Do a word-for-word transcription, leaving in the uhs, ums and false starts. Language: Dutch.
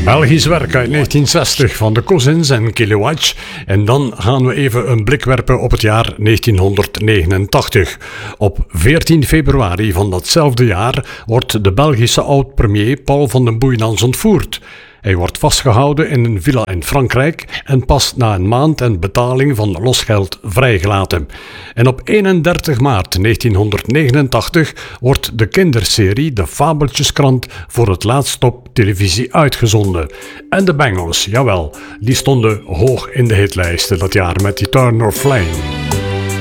Belgisch werk uit negentien zestig van de Cousins en Kilowatch. En dan gaan we even een blik werpen op het jaar negentienhonderdnegenentachtig. Op veertien februari van datzelfde jaar wordt de Belgische oud-premier Paul van den Booijnans ontvoerd. Hij wordt vastgehouden in een villa in Frankrijk en pas na een maand en betaling van losgeld vrijgelaten. En op eenendertig maart negentienhonderdnegenentachtig wordt de kinderserie De Fabeltjeskrant voor het laatst op televisie uitgezonden. En de Bangles, jawel, die stonden hoog in de hitlijsten dat jaar met die Turn or Flame.